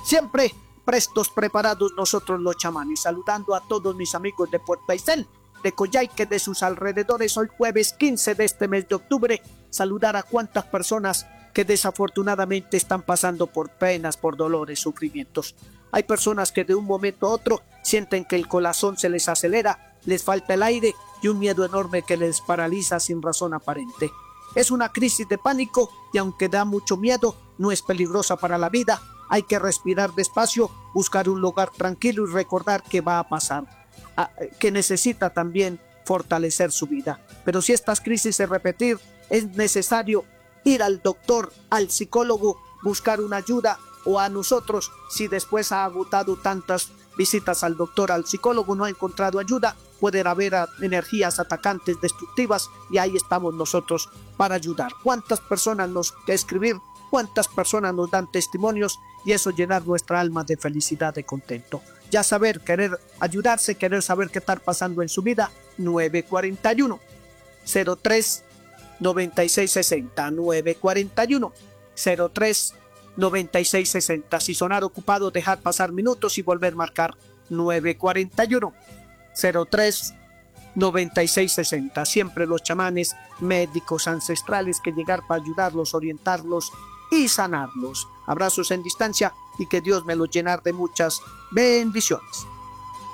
Siempre prestos, preparados nosotros los chamanes, saludando a todos mis amigos de Puerto Aysén, de Coyhaique, de sus alrededores, hoy jueves 15 de este mes de octubre, saludar a cuantas personas que desafortunadamente están pasando por penas, por dolores, sufrimientos. Hay personas que de un momento a otro sienten que el corazón se les acelera, les falta el aire y un miedo enorme que les paraliza sin razón aparente. Es una crisis de pánico y aunque da mucho miedo, no es peligrosa para la vida. Hay que respirar despacio, buscar un lugar tranquilo y recordar que va a pasar, que necesita también fortalecer su vida. Pero si estas crisis se repiten, es necesario ir al doctor, al psicólogo, buscar una ayuda, o a nosotros, si después ha agotado tantas visitas al doctor, al psicólogo, no ha encontrado ayuda, pueden haber energías atacantes, destructivas, y ahí estamos nosotros para ayudar. ¿Cuántas personas nos escribir? ¿Cuántas personas nos dan testimonios? Y eso llenar nuestra alma de felicidad, de contento. Ya saber, querer ayudarse, querer saber qué está pasando en su vida. 941 03 9660 941 03 9660. Si sonar ocupado, dejar pasar minutos y volver a marcar 941 03 9660. Siempre los chamanes, médicos ancestrales que llegar para ayudarlos, orientarlos y sanarlos. Abrazos en distancia y que Dios me los llenar de muchas bendiciones.